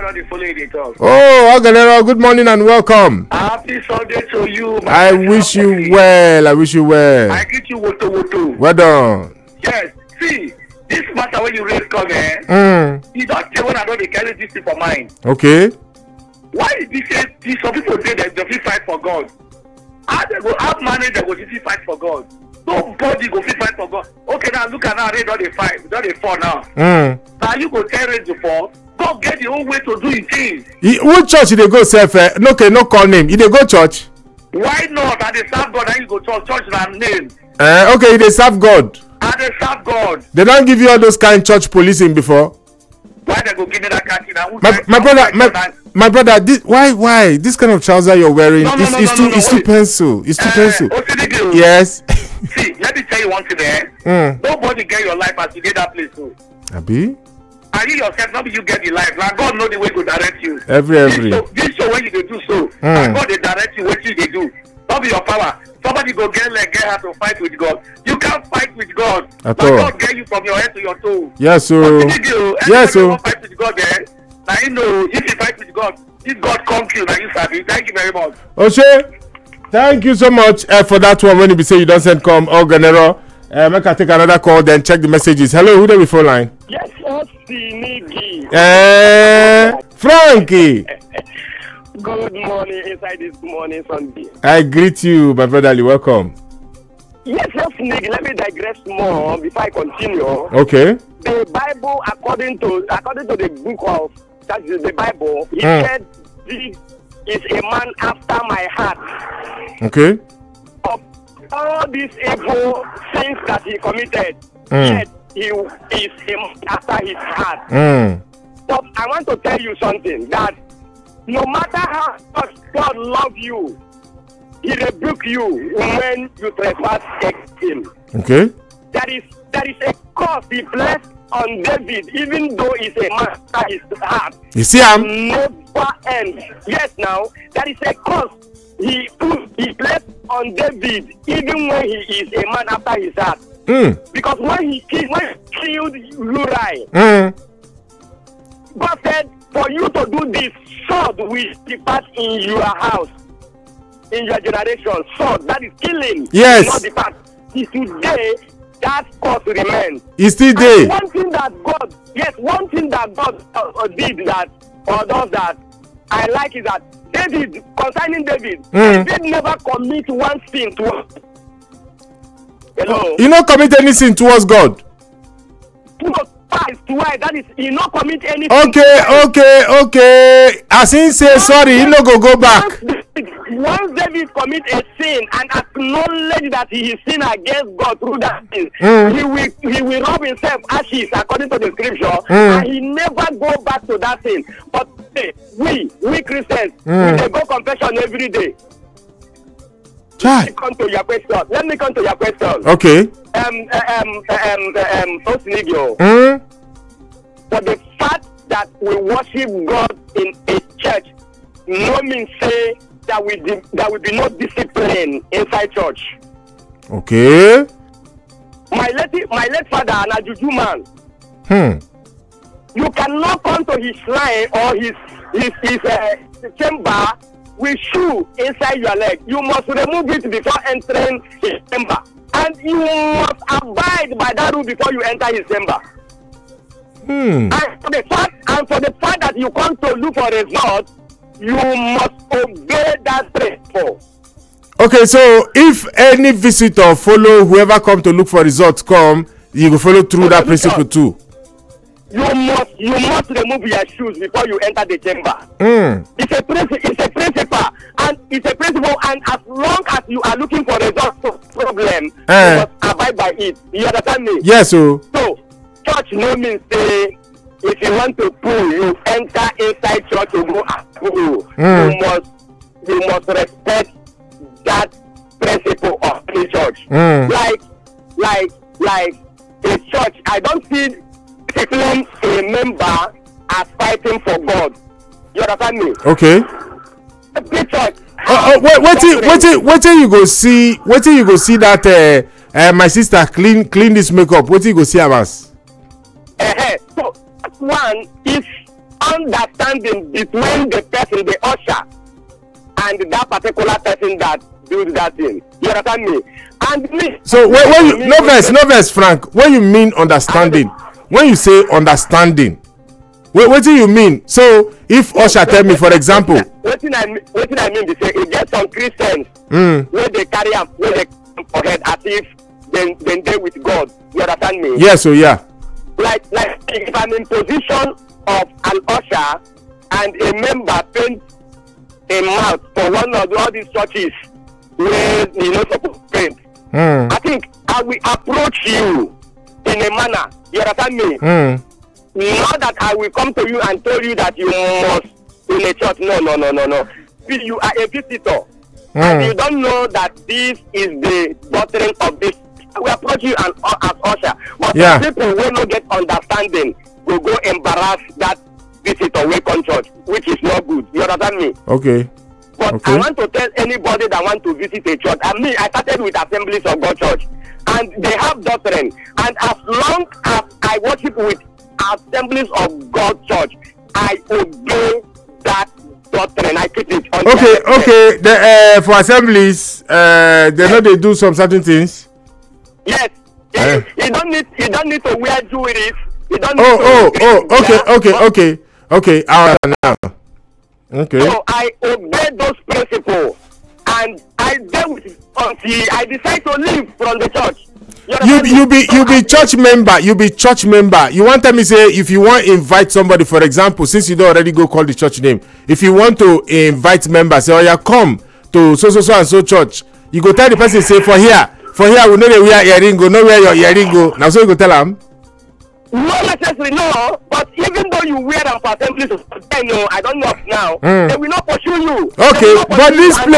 Oganero, the following they talk. Oh, Oganero, good morning and welcome. Happy Sunday to you. I wish you well. I wish you well. I greet you, Woto. Well done. Yes, see, this matter when you raise come you don't say when I don't carry this thing for mind. Okay. Why did this say some people say that they fight for God? How they go out manage they go fight for God? Nobody go fight for God. Okay, now look at now they don't fight, don't they fall now. Now you go tell them to fall. God get the own way to do his things. Which church they go self? Okay, no call name. They go church. Why not? And they serve God, and you go church and name. Okay, they serve God. And they serve God. They don't give you all those kind of church policing before. Why they go give me that cat now? My brother, why this kind of trouser you're wearing? It's too pencil. It's too pencil. Yes. See, let me tell you one thing there. Nobody get your life as you did that place. So. Abi? And you yourself, not you get the life. Like God know the way to direct you. Every. This show when you do so. And God they direct you what you they do. Not be your power. Somebody go get her to fight with God. You can't fight with God. At but all. God get you from your head to your toe. Yes, so. Yes, so. Fight with God there. Now you know if you fight with God, if God come to you, now you sabi. Thank you very much. Oshe, thank you so much for that one. When you be say you don't send come, Oganero. Make I take another call, then check the messages. Hello, who there before line? Yes, Nigi. Frankie. Good morning, inside this morning Sunday. I greet you, my brother. Welcome. Yes, Nigi. Let me digress more before I continue. Okay. The Bible, according to the book of that is the Bible, it said this is a man after my heart. Okay. Of all these evil things that he committed, yet he is a man after his heart. But I want to tell you something, that no matter how much God loves you, he rebuke you when you trespass against him. Okay. There is a curse he placed on David, even though he's a man after his heart. You see him? Never end. Yes, now there is a curse he placed on David, even when he is a man after his heart. Because when he killed Uriah, God said, for you to do this, sword will depart in your house, in your generation. Sword, that is killing. Yes. Will not depart. Is today that cause remains. It's still there. One thing that God did that, or does that, I like is that David, concerning David, David never commit one sin to us. Hello. You not commit any sin towards God. That is, he not commit any. Okay. As he say sorry, he no go back. Once David commit a sin and acknowledge that he is sin against God through that sin, he will rub himself ashes according to the scripture, and he never go back to that sin. But we Christians, we go confession every day. Let me come to your question. Okay. For the fact that we worship God in a church, no means say that we be no discipline inside church. Okay. My late father, an Ajuju man. You cannot come to his shrine or his chamber with shoe inside your leg. You must remove it before entering his chamber, and you must abide by that rule before you enter his chamber. And for the fact that you come to look for a result, you must obey that principle. Okay, so if any visitor follow whoever come to look for results come, you will follow through that principle too. You must remove your shoes before you enter the chamber. It's a principle, and as long as you are looking for results to problem, you must abide by it. You understand me? Yes, So church no means say if you want to pull, you enter inside church to go and pull. You must respect that principle of the church. Like a church, I don't see discipline a member as fighting for God. You understand me? Okay. The church. Wait till you go see that my sister clean this makeup. What you go see am as? So one is understanding between the person, the usher, and that particular person that do that thing. You understand me? And me. So when you no verse, Frank. When you mean understanding, when you say understanding, what do you mean? So if usher tell me, for example, what I mean to say, it gets some Christians where they carry up, where they forget as if they with God. You understand me? Yes, so yeah. Like if I'm in position of an usher and a member paint a mouth for one of all these churches where you know supposed to paint, I think I will approach you in a manner. You understand me? Not that I will come to you and tell you that you must in a church. No. You are a visitor. And you don't know that this is the doctrine of this. I will approach you as usher. But people will not get understanding, will go embarrass that visitor will come church, which is not good. You understand me? Okay. But I want to tell anybody that want to visit a church. I mean, I started with Assemblies of God Church, and they have doctrine. And as long as I worship with Assemblies of God Church, I obey that doctrine. I keep it on. Okay. For assemblies, they know they do some certain things. Yes. You don't need to wear jewelry. You don't need Okay. Now. Okay. So I obey those principles, and I deal with it until I decide to leave from the church. You be church member. You be church member. You want me say if you want to invite somebody, for example, since you don't already go call the church name, if you want to invite members, say, oh yeah, come to so and so church. You go tell the person, say for here we know they wear earring go, know where your earring go. Now so you go tell them. Not necessarily, no. But even though you wear them for assemblies, I don't know now. They will not pursue you. Okay, but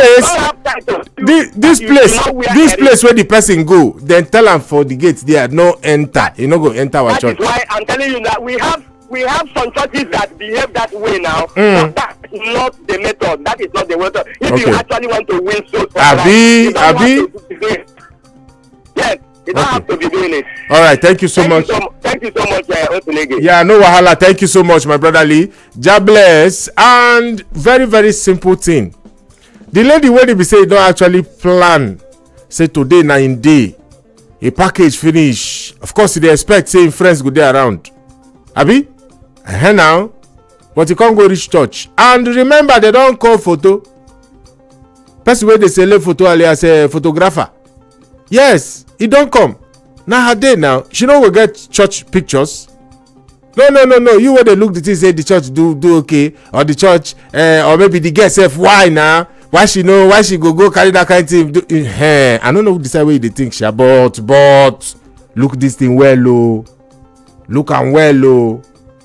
this place where the person go, then tell them for the gate there, no enter. You no go enter our church. That is why I'm telling you that we have some churches that behave that way now. But that is not the method. That is not the method. If you actually want to win souls for Abi. Yes. You don't have to be doing it. All right, thank you so much. Thank you so much, Otunege. Yeah, no wahala. Thank you so much, my brother Lee. God bless. And very, very simple thing. The lady where they be say don't actually plan. Say today na in day. A package finish. Of course, they expect saying friends go there around. Abi? Now. But you can't go reach church. And remember, they don't call photo. Person where they sell photo alias a photographer. Yes, he don't come. Now her day now, she no go get church pictures. No. You where they look the thing say the church do okay, or the church, or maybe the girl self why now? Why she go carry that kind of thing? I don't know who decide where they think she but look this thing well oh, look and well oh.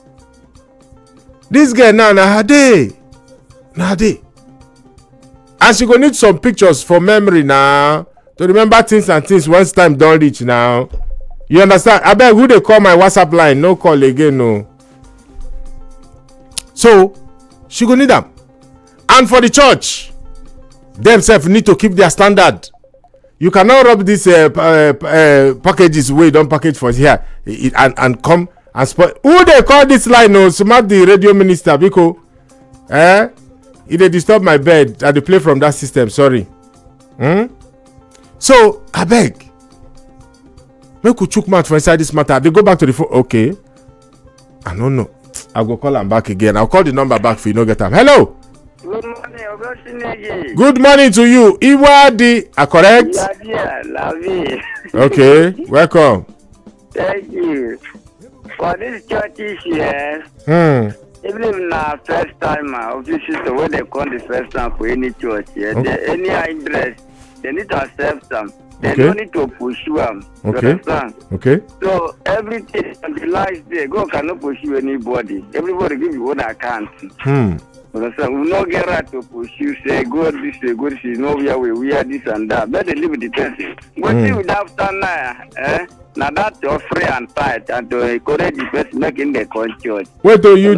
This girl now her day, and she go need some pictures for memory now. To remember things and things once time don't reach now. You understand? I beg who they call my WhatsApp line. No call again, no. So, she go need them. And for the church, themselves need to keep their standard. You cannot rub these packages where you don't package for here and come and spoil. Who they call this line? No, smart the radio minister because if they disturb my bed, I play from that system. Sorry. So, I beg. Make we chook mouth for inside this matter. They go back to the phone. Okay. I don't know. I'll go call them back again. I'll call the number back for you. No get them. Hello. Good morning, Ogosinegi. Good morning to you. Iwadi. Correct? Yeah, Lavi. Okay. Welcome. Thank you. For this churches here, even if na first time, obviously, the way they call the first time for any church here, any interest. They need to accept them. They don't need to pursue them. You understand? Okay. So everything on the last day, God cannot pursue anybody. Everybody give you what I can. You understand? We not get right to pursue, say, go this way, go this way, no, we are this and that. Better live with the person. What see with after now, now that you're free and tight and to encourage the person making the church. Wait, you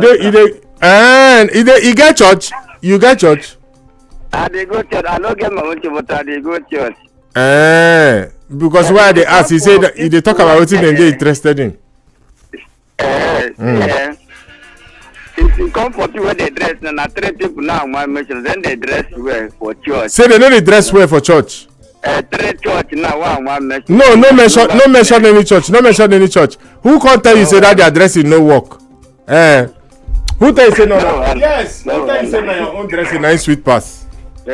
get church? You get church? I dey go church. I don't get my own church, but I dey go church. Because why they ask, he say that they talk about what they get interested in. If see comfort where they dress na 3 people now one mention then they dress well for church. Say they know they dress well for church. 3 church now one mention. No mention any church. No mention any church. Who can't tell you say that their dressing no work? Who tell you say no? Yes. Who tell you say no your own dressing nice sweet pass?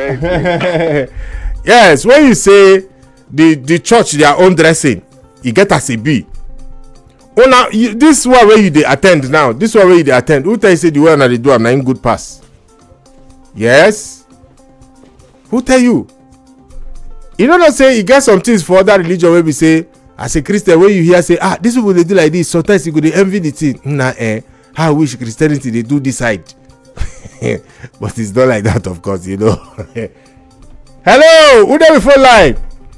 Yes, when you say the church their own dressing, you get as a B. Oh now this one where you dey attend now. This one where you dey attend. Who tell you say the one that they do am na good pass? Yes. Who tell you? You know say you get some things for other religion where we say as a Christian when you hear say this people they do like this, sometimes you go dey envy the thing. How I wish Christianity they do this side. But it's not like that, of course, you know. Hello, who there before line?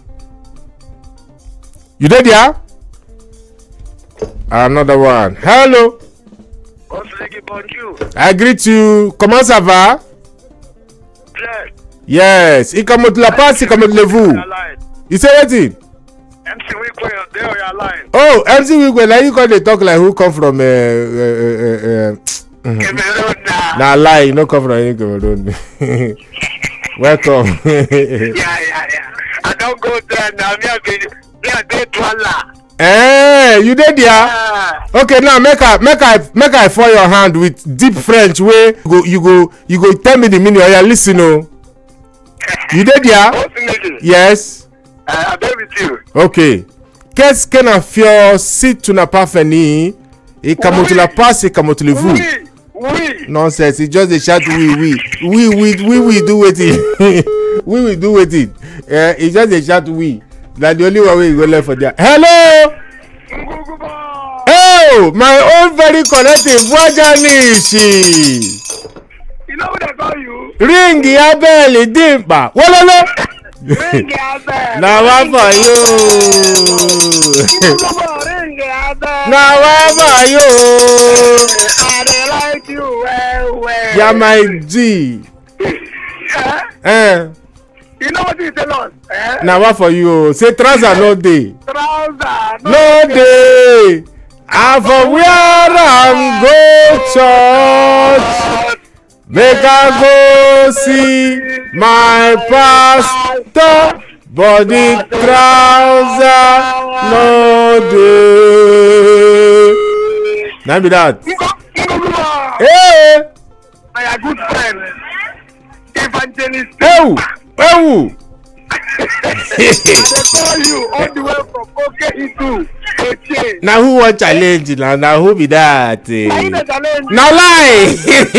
You there? Another one. Hello. I greet you. Comment ça va? Yes. Il comme la passe, comme le vous. You say what? MC Wigwe, they are your line. Oh, MC Wigwe, now you they talk like who come from Nah, lie, you don't come from any Cameroon. Welcome. Yeah. I don't go there now. Me I dey Douala. You did there? Okay, now make I fall your hand with deep French way. You go tell me the meaning. Or listen, oh. You did there? Yes. I'm there with you. Okay. Qu'est-ce qu'on a fait si tu n'as pas fini? Et comment tu la passes et comment tu le vous? Oui. Nonsense. It's just a shout we do with it. We will do with it. It's just a shout we. That's the only way we go left for there. Hello. Oh, my own very collective Wajanishi. You know what I call you? Ring your belly, dimpa. Walala. Ring your bell. Now what for you? Ring your bell. Now what for you? I like you well. Yeah, my G. You know what you tell us? Now what for you? Say trouser no day. Trouser No day. And from where I'm go church, make I go see my pastor, but the trouser no day. Now be that. Hey. My good friend, Evangelist. Oh. I call you all the way from OKE2. Now who want challenge now? Now who be that? Now lie.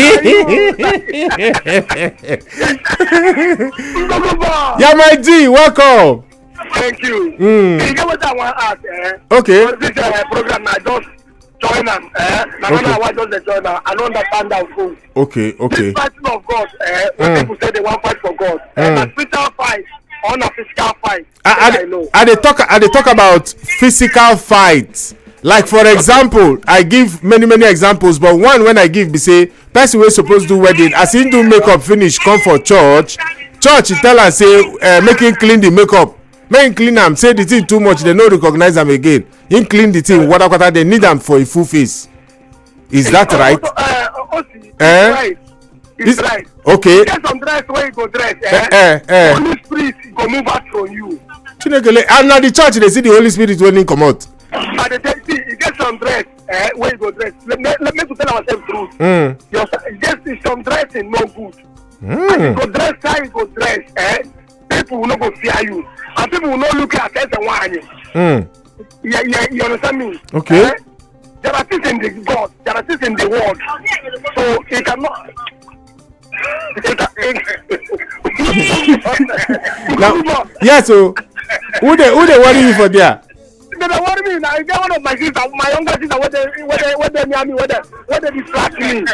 Yeah, my G, welcome. Thank you. You know what I want to ask? Okay. This program I just join them. I just join them. I don't understand that food. Okay. This fighting of God, when people say they want to fight for God, a spiritual fight or a physical fight. I they talk about physical fights. Like for example, I give many examples, but one when I give, be say person wey supposed to do wedding, as him do makeup finish, come for church tell am say make him clean the makeup. Make him clean am, say the thing too much, they no recognize am again. Him clean the thing, whatever they need am for a full face. Is that right? Right. It's right. Okay. Get some dress where you go dress. Holy Spirit go move out from you. And now the church they see the Holy Spirit when he come out. But they see you get some dress where you go dress. Let me tell ourselves truth. Just some dressing no good. And you go dress how you go dress. People will not go fear you, and people will not look at that one. Yeah, you understand me? Okay. There are things in the God, there are things in the world, so it cannot. Now, yeah, so who they worry you for there? They don't worry me. Now, I get one of my sisters, my younger sister, what they near me, what they distract me.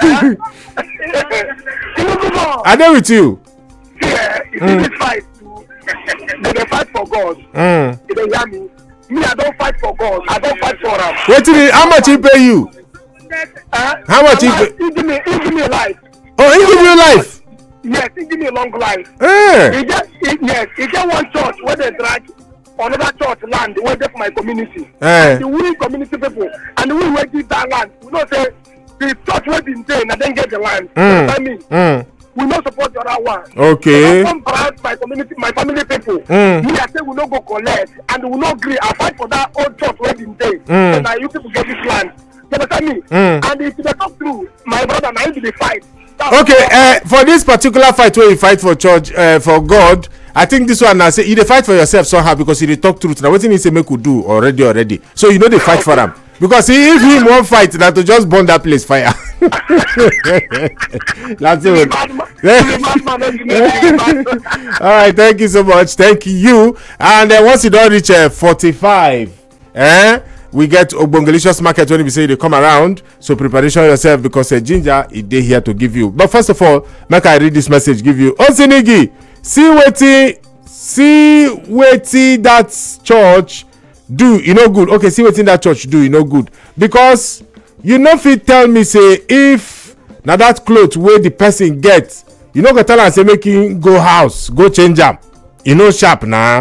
Are they with you? Yeah, it's this fight. They fight for God. They hear me. Me, I don't fight for God. I don't fight for them. Wait, how much he pay you? How much he pay? He give me life. Oh, he give you life? Yes, he give me a long life. He get one church where they drag another church land where they for my community. The we community people and we will give that land. We don't say the church wey been dey na dem get the land. I mean, we no support the other one. Okay. We come brag my community, my family people. Me I say we no go collect and we no gree. I fight for that old church wey been dey. So na you people get this land. You understand me? And if you talk through, my brother, na him be the fight. Okay, for this particular fight wey you fight for church, for God, I think this one na say you dey fight for yourself somehow because you dey talk truth. Na wetin he say make we do already. So you no dey fight for am. Because if him wan fight, na to just burn that place fire. That's it. All right, thank you so much. Thank you. And once you don reach 45, we get Ogbongelicious market when we say they come around. So preparation yourself because Ginger is dey here to give you. But first of all, make I read this message give you. Osinigi, see wetin that church do, you know good. Okay, see wetin that church do, you know good. Because you no fit tell me say if na that cloth wey the person get, you no go tell am say make him go house go change am. You know sharp na,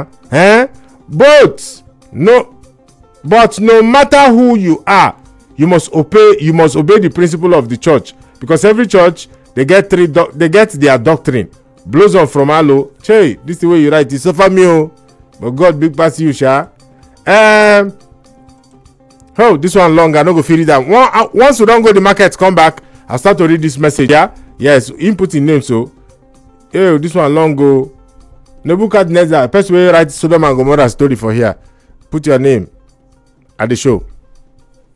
But no matter who you are, you must obey the principle of the church, because every church they get their doctrine. Blows on from Alo. Hey, this is the way you write. It's suffer me, but God big pass you, sha. This one long. I no go feel it down. Once we don't go the market, come back. I'll start to read this message. Yeah, yes, input in name. So, this one long go. Nebuchadnezzar, person wey write Sodom and Gomorrah story for here. Put your name at the show.